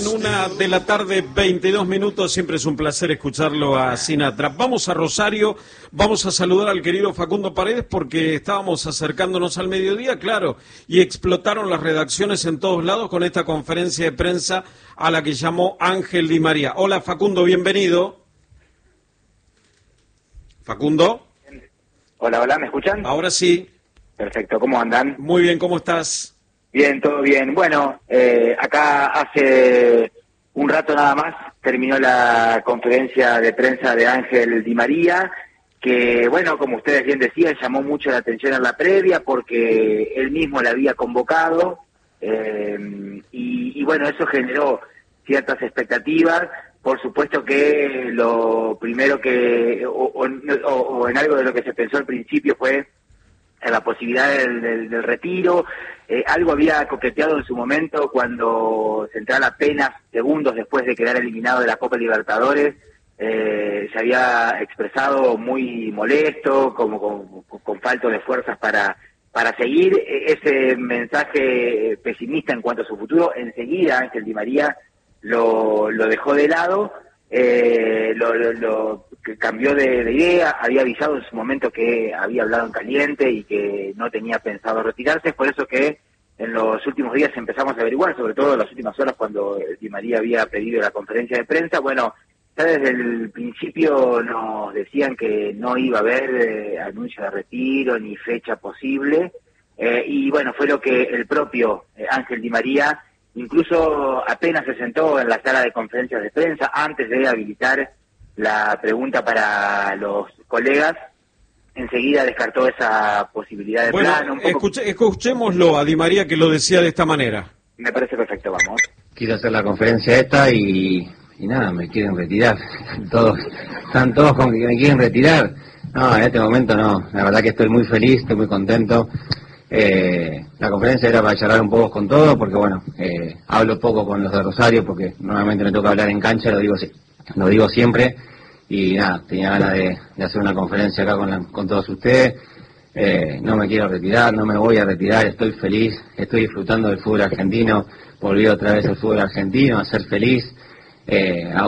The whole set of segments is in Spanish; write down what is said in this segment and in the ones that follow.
En 1:00 PM, 22 minutos, siempre es un placer escucharlo a Sinatra. Vamos a Rosario, vamos a saludar al querido Facundo Paredes porque estábamos acercándonos al mediodía, claro, y explotaron las redacciones en todos lados con esta conferencia de prensa a la que llamó Ángel Di María. Hola Facundo, bienvenido. Facundo. Hola, hola, ¿me escuchan? Ahora sí. Perfecto, ¿cómo andan? Muy bien, ¿cómo estás? Bien, todo bien. Bueno, acá hace un rato nada más terminó la conferencia de prensa de Ángel Di María, que, bueno, como ustedes bien decían, llamó mucho la atención en la previa porque él mismo la había convocado y bueno, eso generó ciertas expectativas. Por supuesto que lo primero que, o en algo de lo que se pensó al principio fue en la posibilidad del retiro. Algo había coqueteado en su momento cuando Central, apenas segundos después de quedar eliminado de la Copa Libertadores, se había expresado muy molesto, como con falta de fuerzas para seguir. Ese mensaje pesimista en cuanto a su futuro, enseguida Ángel Di María lo dejó de lado. Lo que cambió de idea, había avisado en su momento que había hablado en caliente y que no tenía pensado retirarse. Es por eso que en los últimos días empezamos a averiguar, sobre todo en las últimas horas cuando Di María había pedido la conferencia de prensa. Bueno, ya desde el principio nos decían que no iba a haber anuncio de retiro ni fecha posible, y bueno, fue lo que el propio Ángel Di María, incluso apenas se sentó en la sala de conferencias de prensa, antes de habilitar la pregunta para los colegas, enseguida descartó esa posibilidad de plano. Escuchémoslo a Di María, que lo decía de esta manera. Me parece perfecto, vamos. Quiero hacer la conferencia esta y nada, me quieren retirar. Están todos con que me quieren retirar. No, en este momento no. La verdad que estoy muy feliz, estoy muy contento. La conferencia era para charlar un poco con todos, porque bueno, hablo poco con los de Rosario, porque normalmente me toca hablar en cancha, lo digo siempre, y nada, tenía ganas de hacer una conferencia acá con todos ustedes. No me quiero retirar, no me voy a retirar, estoy feliz, estoy disfrutando del fútbol argentino, volví otra vez al fútbol argentino, a ser feliz, a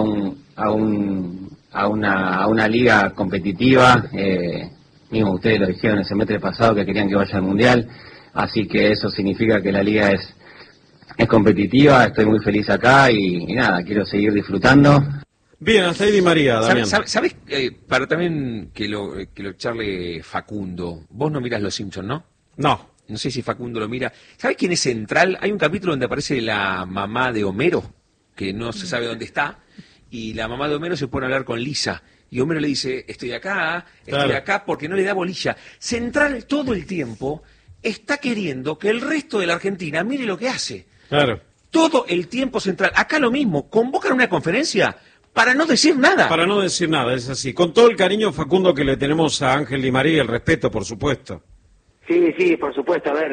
una liga competitiva. Mismo ustedes lo dijeron el semestre pasado que querían que vaya al Mundial, así que eso significa que la liga es competitiva. Estoy muy feliz acá y nada, quiero seguir disfrutando. Bien, hasta ahí Di María, Damián. ¿Sabes? Para también que lo charle Facundo, vos no mirás Los Simpsons, ¿no? No. No sé si Facundo lo mira. ¿Sabes quién es Central? Hay un capítulo donde aparece la mamá de Homero, que no se sabe dónde está, y la mamá de Homero se pone a hablar con Lisa. Y Homero le dice, estoy acá, porque no le da bolilla. Central todo el tiempo está queriendo que el resto de la Argentina mire lo que hace. Claro. Todo el tiempo Central. Acá lo mismo, convocan una conferencia para no decir nada. Para no decir nada, es así. Con todo el cariño, Facundo, que le tenemos a Ángel Di María y el respeto, por supuesto. Sí, por supuesto. A ver,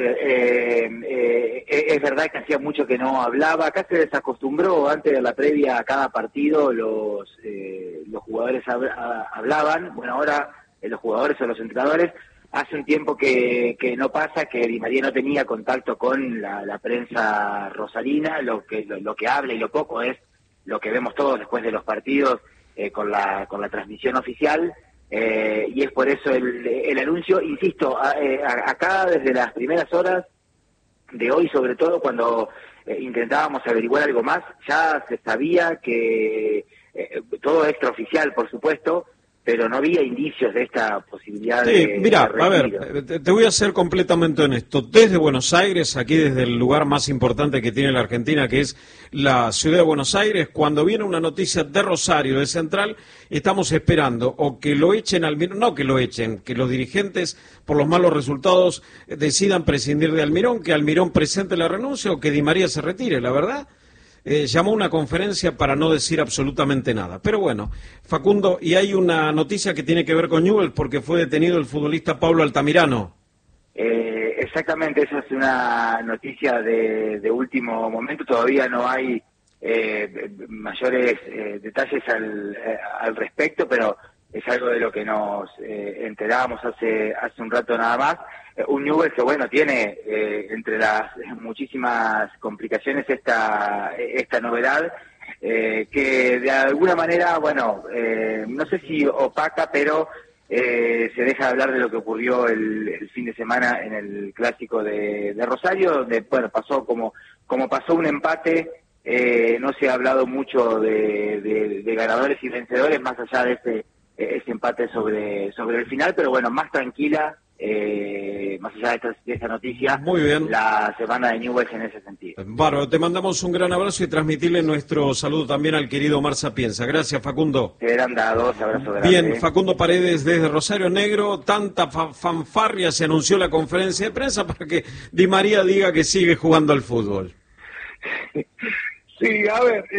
es verdad que hacía mucho que no hablaba. Acá se desacostumbró, antes de la previa a cada partido, los jugadores hablaban. Bueno, ahora los jugadores o los entrenadores, hace un tiempo que no pasa, que Di María no tenía contacto con la prensa rosarina. Lo que habla y lo poco es lo que vemos todos después de los partidos con la transmisión oficial. Y es por eso el anuncio, insisto, acá desde las primeras horas de hoy, sobre todo cuando intentábamos averiguar algo más, ya se sabía que todo extraoficial, por supuesto, pero no había indicios de esta posibilidad de mira, retiro. A ver, te voy a ser completamente honesto. Desde Buenos Aires, aquí desde el lugar más importante que tiene la Argentina, que es la ciudad de Buenos Aires, cuando viene una noticia de Rosario, de Central, estamos esperando o que lo echen Almirón, no que lo echen, que los dirigentes, por los malos resultados, decidan prescindir de Almirón, que Almirón presente la renuncia o que Di María se retire, la verdad. Llamó una conferencia para no decir absolutamente nada. Pero bueno, Facundo, y hay una noticia que tiene que ver con Newell's porque fue detenido el futbolista Pablo Altamirano. Exactamente, esa es una noticia de último momento. Todavía no hay mayores detalles al respecto, pero es algo de lo que nos enterábamos hace un rato nada más. Un Newell's que, bueno, tiene entre las muchísimas complicaciones esta novedad, que de alguna manera, bueno, no sé si opaca, pero se deja de hablar de lo que ocurrió el fin de semana en el Clásico de Rosario, donde, bueno, pasó como pasó un empate. No se ha hablado mucho de ganadores y vencedores, más allá de ese empate sobre el final, pero bueno, más tranquila, más allá de esta noticia. Muy bien. La semana de Newell's en ese sentido. Bárbaro, te mandamos un gran abrazo y transmitirle nuestro saludo también al querido Omar Sapienza. Gracias, Facundo. Serán dados, abrazo grande. Bien, Facundo Paredes desde Rosario Negro, tanta fanfarria, se anunció la conferencia de prensa para que Di María diga que sigue jugando al fútbol. Sí, a ver,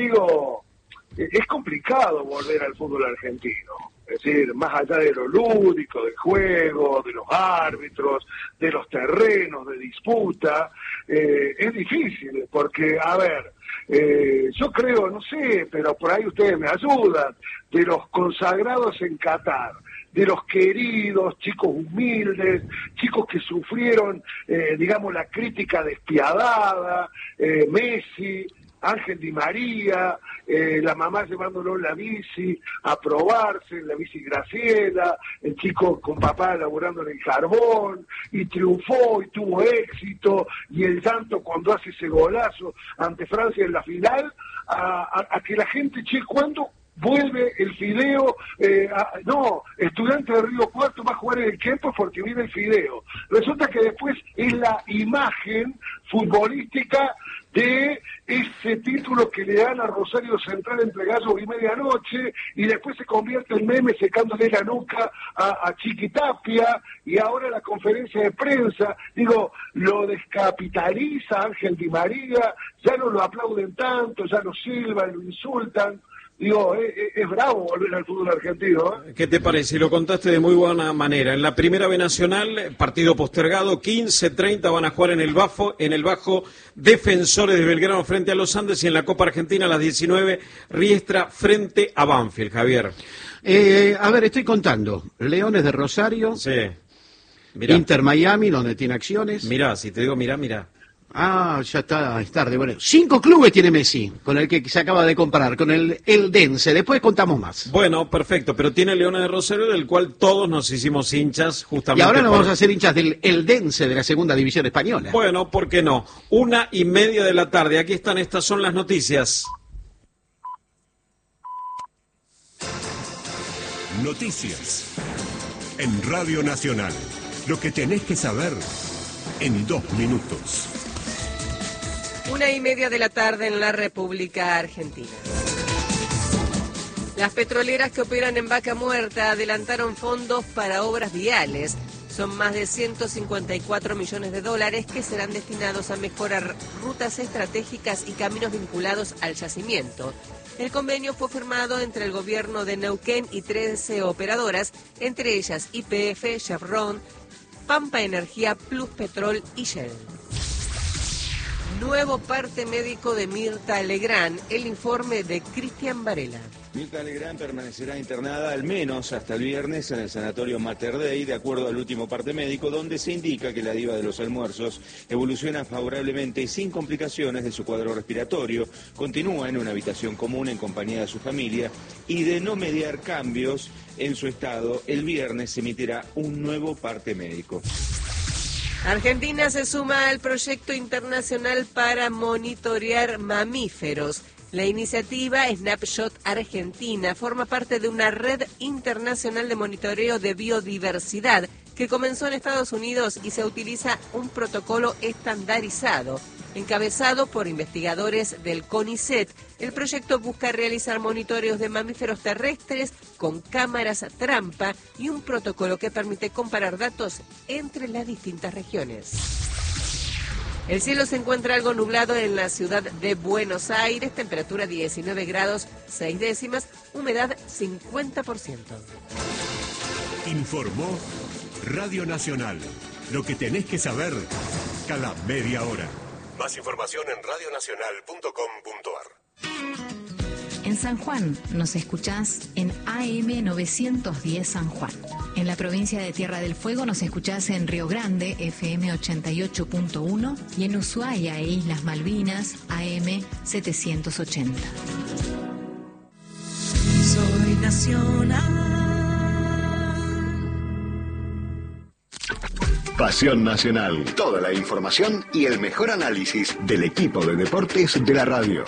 es complicado volver al fútbol argentino. Es decir, más allá de lo lúdico, del juego, de los árbitros, de los terrenos de disputa, es difícil, porque, a ver, yo creo, no sé, pero por ahí ustedes me ayudan, de los consagrados en Qatar, de los queridos, chicos humildes, chicos que sufrieron, digamos, la crítica despiadada, Messi, Ángel Di María, la mamá llevándolo en la bici a probarse, en la bici Graciela, el chico con papá laburando en el carbón, y triunfó y tuvo éxito, y el llanto cuando hace ese golazo ante Francia en la final, a que la gente, ¿cuándo vuelve el fideo? No, Estudiante de Río Cuarto va a jugar en el Kempes porque viene el fideo. Resulta que después es la imagen futbolística de ese título que le dan a Rosario Central entre gallos y medianoche, y después se convierte en meme secándole la nuca a Chiquitapia, y ahora la conferencia de prensa, lo descapitaliza Ángel Di María, ya no lo aplauden tanto, ya lo silban, lo insultan. Es bravo volver al fútbol argentino, ¿eh? ¿Qué te parece? Lo contaste de muy buena manera. En la Primera B Nacional, partido postergado, 15:30 van a jugar en el Bajo Defensores de Belgrano frente a los Andes, y en la Copa Argentina a las 19, Riestra frente a Banfield. Javier. A ver, estoy contando. Leones de Rosario. Sí. Mirá. Inter Miami, donde tiene acciones. Mirá, si te digo, mirá. Ah, ya está, es tarde. Bueno, 5 clubes tiene Messi, con el que se acaba de comparar, con el Eldense. Después contamos más. Bueno, perfecto, pero tiene Leones de Rosario, del cual todos nos hicimos hinchas justamente. Y ahora nos vamos a hacer hinchas del Eldense de la Segunda División Española. Bueno, ¿por qué no? 1:30 de la tarde. Aquí están, estas son las noticias. Noticias en Radio Nacional. Lo que tenés que saber en 2 minutos. 1:30 de la tarde en la República Argentina. Las petroleras que operan en Vaca Muerta adelantaron fondos para obras viales. Son más de 154 millones de dólares que serán destinados a mejorar rutas estratégicas y caminos vinculados al yacimiento. El convenio fue firmado entre el gobierno de Neuquén y 13 operadoras, entre ellas YPF, Chevron, Pampa Energía, Plus Petrol y Shell. Nuevo parte médico de Mirta Legrand, el informe de Cristian Varela. Mirta Legrand permanecerá internada al menos hasta el viernes en el sanatorio Mater Dei, de acuerdo al último parte médico, donde se indica que la diva de los almuerzos evoluciona favorablemente y sin complicaciones de su cuadro respiratorio, continúa en una habitación común en compañía de su familia, y de no mediar cambios en su estado, el viernes se emitirá un nuevo parte médico. Argentina se suma al proyecto internacional para monitorear mamíferos. La iniciativa Snapshot Argentina forma parte de una red internacional de monitoreo de biodiversidad que comenzó en Estados Unidos y se utiliza un protocolo estandarizado. Encabezado por investigadores del CONICET, el proyecto busca realizar monitoreos de mamíferos terrestres con cámaras trampa y un protocolo que permite comparar datos entre las distintas regiones. El cielo se encuentra algo nublado en la ciudad de Buenos Aires, temperatura 19 grados 6 décimas, humedad 50%. Informó Radio Nacional. Lo que tenés que saber cada media hora. Más información en radionacional.com.ar. En San Juan nos escuchás en AM 910 San Juan. En la provincia de Tierra del Fuego nos escuchás en Río Grande, FM 88.1, y en Ushuaia e Islas Malvinas, AM 780. Soy nacional. Pasión Nacional. Toda la información y el mejor análisis del equipo de deportes de la radio.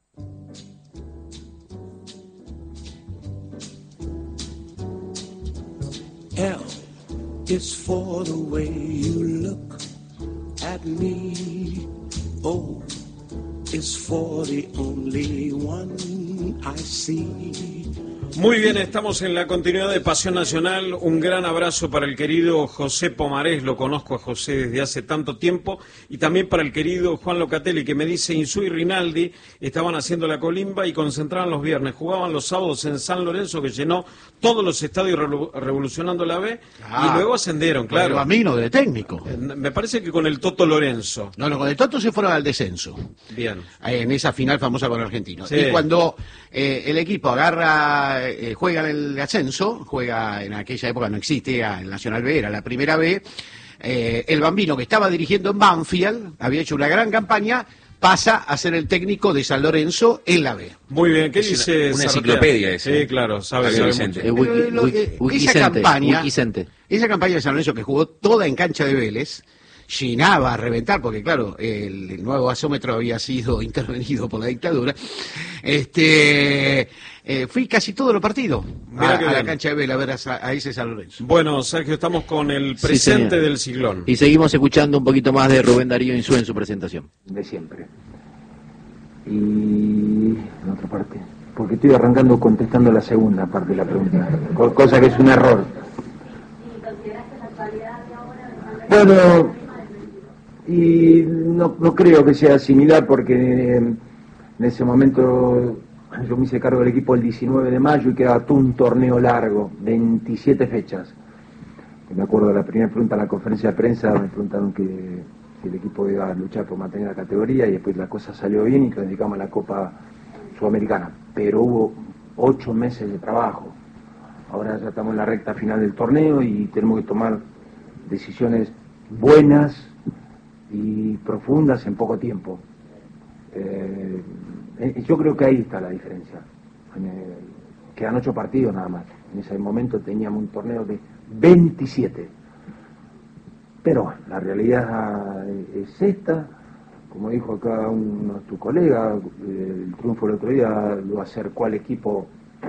L is for the way you look at me. O is for the only one I see. Muy bien, estamos en la continuidad de Pasión Nacional. Un gran abrazo para el querido José Pomarés, lo conozco a José desde hace tanto tiempo, y también para el querido Juan Locatelli, que me dice Insúa y Rinaldi estaban haciendo la colimba y concentraban los viernes, jugaban los sábados en San Lorenzo, que llenó todos los estadios revolucionando la B, y luego ascendieron, claro. Pero a mí no de técnico. Me parece que con el Toto Lorenzo. No, con el Toto se fueron al descenso. Bien. En esa final famosa con Argentinos. Sí. Y cuando el equipo juega en el ascenso, juega en aquella época, no existía el Nacional B, era la primera B, el Bambino, que estaba dirigiendo en Banfield, había hecho una gran campaña, pasa a ser el técnico de San Lorenzo en la B. Muy bien, ¿qué dice? Una enciclopedia esa. Sí, claro, sabe mucho. Esa campaña de San Lorenzo, que jugó toda en cancha de Vélez, llenaba a reventar, porque claro, el nuevo gasómetro había sido intervenido por la dictadura. Fui casi todos los partidos a la cancha de Vélez a ver a ese San Lorenzo. Bueno, Sergio, estamos con el presente del Ciclón. Y seguimos escuchando un poquito más de Rubén Darío Insúa en su presentación. De siempre. Y la otra parte, porque estoy arrancando contestando la segunda parte de la pregunta, cosa que es un error. Bueno, y no creo que sea similar, porque en ese momento yo me hice cargo del equipo el 19 de mayo y quedaba todo un torneo largo, 27 fechas. Me acuerdo de la primera pregunta en la conferencia de prensa, me preguntaron que si el equipo iba a luchar por mantener la categoría, y después la cosa salió bien y clasificamos a la Copa Sudamericana. Pero hubo 8 meses de trabajo. Ahora ya estamos en la recta final del torneo y tenemos que tomar decisiones buenas y profundas en poco tiempo. Yo creo que ahí está la diferencia. Quedan 8 partidos nada más. En ese momento teníamos un torneo de 27. Pero bueno, la realidad es esta. Como dijo acá uno de tus colegas, el triunfo el otro día lo acercó al equipo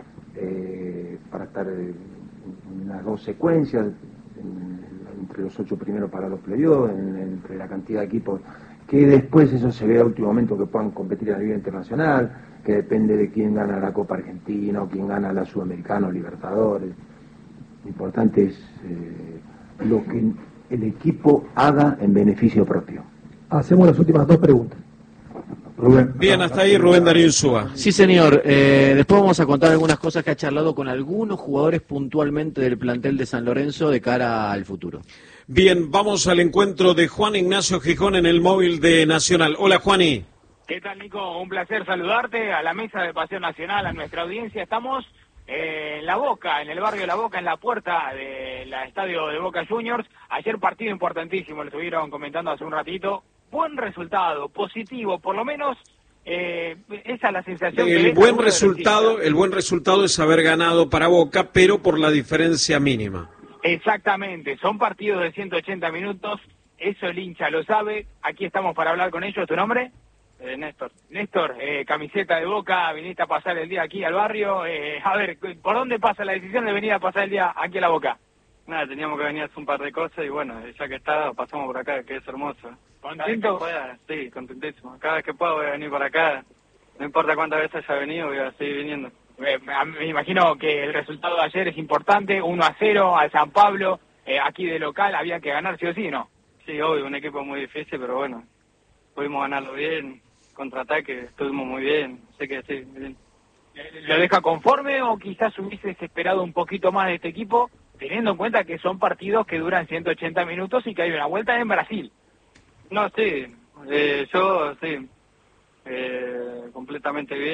para estar en las 2 secuencias, entre los 8 primeros para los playoffs, entre la cantidad de equipos, que después eso se ve a último momento que puedan competir a nivel internacional, que depende de quién gana la Copa Argentina o quién gana la Sudamericana o Libertadores. Lo importante es lo que el equipo haga en beneficio propio. Hacemos las últimas 2 preguntas. Rubén. Bien, hasta ahí Rubén Darío Insúa. Sí, señor. Después vamos a contar algunas cosas que ha charlado con algunos jugadores puntualmente del plantel de San Lorenzo de cara al futuro. Bien, vamos al encuentro de Juan Ignacio Gijón en el móvil de Nacional. Hola, Juani. ¿Qué tal, Nico? Un placer saludarte a la mesa de Pasión Nacional, a nuestra audiencia. Estamos en La Boca, en el barrio La Boca, en la puerta del estadio de Boca Juniors. Ayer partido importantísimo, lo estuvieron comentando hace un ratito. Buen resultado, positivo, por lo menos esa es la sensación. El buen resultado es haber ganado para Boca, pero por la diferencia mínima. Exactamente, son partidos de 180 minutos, eso el hincha lo sabe. Aquí estamos para hablar con ellos. ¿Tu nombre? Néstor. Néstor, camiseta de Boca, viniste a pasar el día aquí al barrio. A ver, ¿por dónde pasa la decisión de venir a pasar el día aquí a La Boca? Nada, teníamos que venir a hacer un par de cosas y bueno, ya que está, pasamos por acá, que es hermoso. ¿Contento? Sí, contentísimo. Cada vez que pueda voy a venir para acá. No importa cuántas veces haya venido, voy a seguir viniendo. Me imagino que el resultado de ayer es importante, 1-0 al San Pablo, aquí de local, había que ganar sí o sí, ¿no? Sí, obvio, un equipo muy difícil, pero bueno, pudimos ganarlo bien, contraataque, estuvimos muy bien, sé que sí, bien. ¿Lo deja conforme o quizás hubieses esperado un poquito más de este equipo, teniendo en cuenta que son partidos que duran 180 minutos y que hay una vuelta en Brasil? No, sí, yo sí, completamente bien.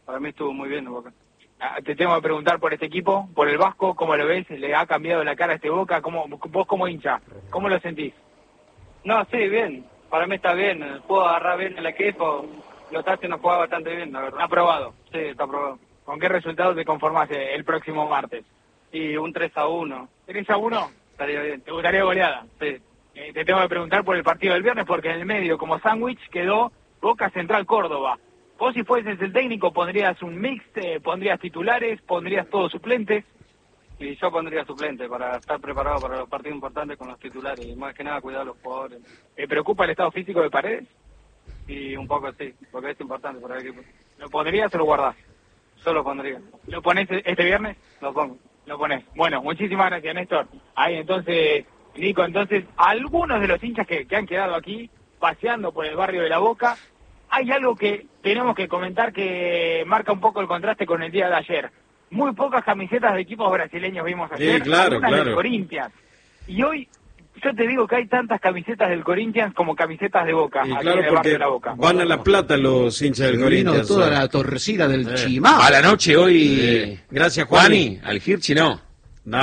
para mí estuvo muy bien en Boca. Te tengo que preguntar por este equipo, por el Vasco, ¿cómo lo ves? ¿Le ha cambiado la cara a este Boca? Vos como hincha, ¿cómo lo sentís? No, sí, bien. Para mí está bien. Puedo agarrar bien el equipo. Lo está haciendo jugar bastante bien, la verdad. ¿Está aprobado? Sí, está aprobado. ¿Con qué resultado te conformás el próximo martes? Y un 3-1. ¿3-1? Estaría bien. ¿Te gustaría goleada? Sí. Te tengo que preguntar por el partido del viernes, porque en el medio, como sándwich, quedó Boca Central Córdoba. Vos, si fueses el técnico, ¿pondrías un mix? ¿Pondrías titulares? ¿Pondrías todos suplentes? Y yo pondría suplente para estar preparado para los partidos importantes con los titulares. Y más que nada, cuidar a los jugadores. ¿Te preocupa el estado físico de Paredes? Y un poco sí, porque es importante para el equipo. ¿Lo pondrías o lo guardás? Yo lo pondría. ¿Lo ponés este viernes? Lo pongo. Lo ponés. Bueno, muchísimas gracias, Néstor. Ahí entonces, Nico, algunos de los hinchas que han quedado aquí paseando por el barrio de La Boca, hay algo que tenemos que comentar que marca un poco el contraste con el día de ayer. Muy pocas camisetas de equipos brasileños vimos ayer, sí, claro, algunas del Corinthians. Y hoy, yo te digo que hay tantas camisetas del Corinthians como camisetas de Boca, y aquí claro, en el barrio de La porque Boca. van a La Plata los hinchas del Corinthians. Toda la torrecida del Chimao. A la noche hoy. Gracias, Juani. Al Hirschi no.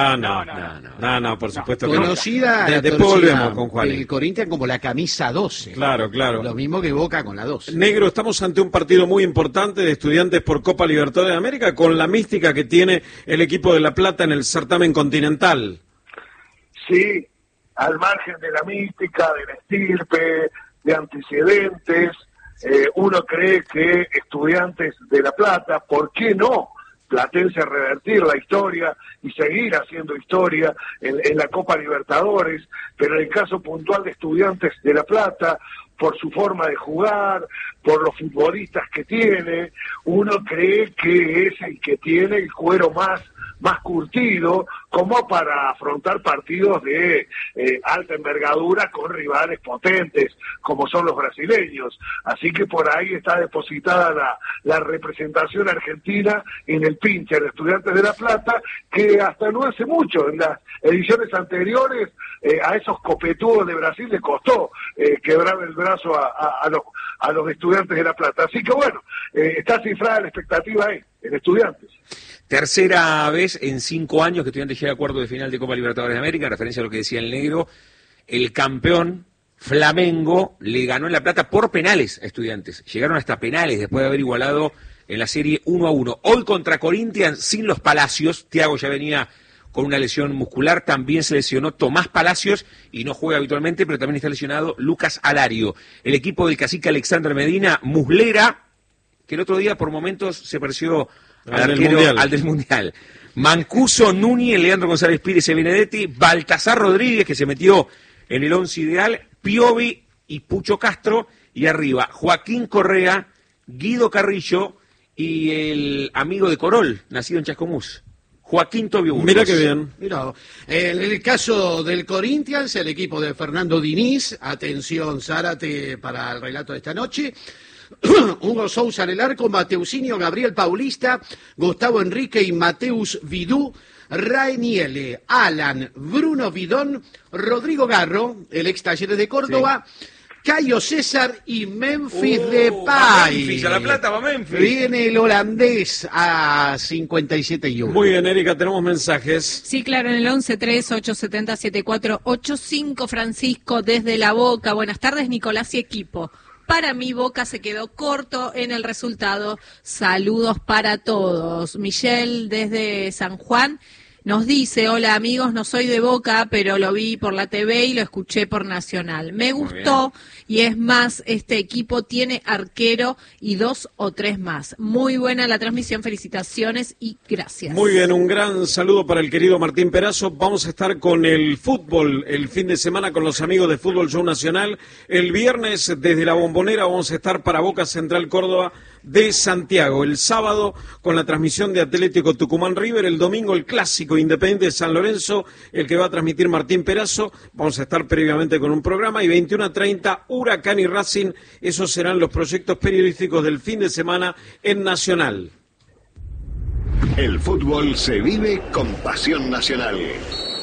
No, por supuesto que no. Conocida Después volvemos con Juan. El Corinthians como la camisa 12. Claro. Lo mismo que Boca con la 12. Negro, estamos ante un partido muy importante de Estudiantes por Copa Libertadores de América, con la mística que tiene el equipo de La Plata en el certamen continental. Sí, al margen de la mística, del estirpe, de antecedentes, uno cree que Estudiantes de La Plata, ¿por qué no? Platense revertir la historia y seguir haciendo historia en la Copa Libertadores, pero en el caso puntual de Estudiantes de La Plata, por su forma de jugar, por los futbolistas que tiene, uno cree que es el que tiene el cuero más curtido como para afrontar partidos de alta envergadura con rivales potentes como son los brasileños. Así que por ahí está depositada la representación argentina en el pinche de Estudiantes de La Plata, que hasta no hace mucho, en las ediciones anteriores, a esos copetudos de Brasil les costó quebrar el brazo a los Estudiantes de La Plata. Así que bueno, está cifrada la expectativa ahí, en Estudiantes. Tercera vez en 5 años que Estudiantes llega a cuarto de final de Copa Libertadores de América, en referencia a lo que decía el Negro. El campeón Flamengo le ganó en La Plata por penales a Estudiantes. Llegaron hasta penales después de haber igualado en la serie 1-1. Hoy contra Corinthians sin los Palacios. Thiago ya venía con una lesión muscular. También se lesionó Tomás Palacios y no juega habitualmente, pero también está lesionado Lucas Alario. El equipo del cacique Alexander Medina, Muslera, que el otro día por momentos se pareció al del Mundial. Mancuso, Núñez, Leandro González Pires y Benedetti, Baltasar Rodríguez, que se metió en el 11 ideal, Piovi y Pucho Castro, y arriba Joaquín Correa, Guido Carrillo y el amigo de Corol, nacido en Chascomús, Joaquín Tobio Burgos. Mira qué bien. Mira, en el caso del Corinthians, el equipo de Fernando Diniz, atención Zárate para el relato de esta noche, Hugo Sousa en el arco, Mateusinho, Gabriel Paulista, Gustavo Enrique y Mateus Vidú, Rainiele, Alan, Bruno Vidón, Rodrigo Garro, el ex Talleres de Córdoba, sí, Cayo César y Memphis Depay. Memphis, a La Plata va Memphis. Viene el holandés a 57-1. Muy bien, Erika, tenemos mensajes. Sí, claro, en el 11-3-870-7485, Francisco desde La Boca. Buenas tardes, Nicolás y equipo. Para mí, Boca se quedó corto en el resultado. Saludos para todos. Michelle desde San Juan nos dice, hola amigos, no soy de Boca, pero lo vi por la TV y lo escuché por Nacional. Me gustó y es más, este equipo tiene arquero y 2 o 3 más. Muy buena la transmisión, felicitaciones y gracias. Muy bien, un gran saludo para el querido Martín Perazo. Vamos a estar con el fútbol el fin de semana con los amigos de Fútbol Show Nacional. El viernes desde la Bombonera vamos a estar para Boca Central Córdoba de Santiago. El sábado con la transmisión de Atlético Tucumán River. El domingo el clásico Independiente de San Lorenzo, el que va a transmitir Martín Perazo. Vamos a estar previamente con un programa. Y 21:30 Huracán y Racing. Esos serán los proyectos periodísticos del fin de semana en Nacional. El fútbol se vive con pasión nacional.